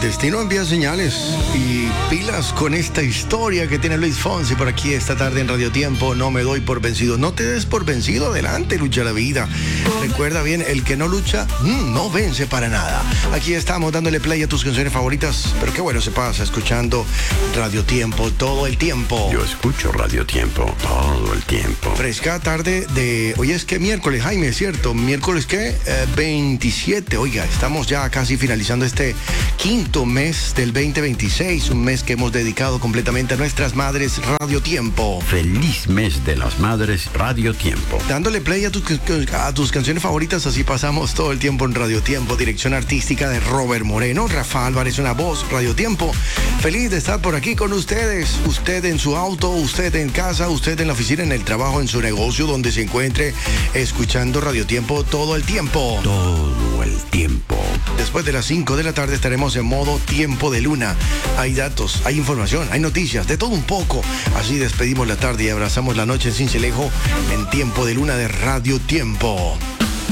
destino envía señales y pilas con esta historia que tiene Luis Fonsi por aquí esta tarde en Radio Tiempo. No me doy por vencido. No te des por vencido, adelante, lucha la vida. Recuerda bien, el que no lucha, no vence para nada. Aquí estamos dándole play a tus canciones favoritas, pero qué bueno se pasa escuchando Radio Tiempo todo el tiempo. Yo escucho Radio Tiempo todo el tiempo. Fresca tarde de... Hoy es que miércoles, Jaime, ¿es cierto? Miércoles, ¿qué? 27. Oiga, estamos ya casi finalizando este quinto mes del 2026, un mes que hemos dedicado completamente a nuestras madres Radio Tiempo. Feliz mes de las madres Radio Tiempo. Dándole play a tus canciones favoritas, así pasamos todo el tiempo en Radio Tiempo. Dirección artística de Robert Moreno, Rafa Álvarez, una voz, Radio Tiempo. Feliz de estar por aquí con ustedes. Usted en su auto, usted en casa, usted en la oficina, en el trabajo, en su negocio, donde se encuentre, escuchando Radio Tiempo todo el tiempo. Todo el tiempo. Después de las 5 de la tarde estaremos en modo Tiempo de Luna. Hay datos, hay información, hay noticias, de todo un poco. Así despedimos la tarde y abrazamos la noche en Sincelejo en Tiempo de Luna de Radio Tiempo.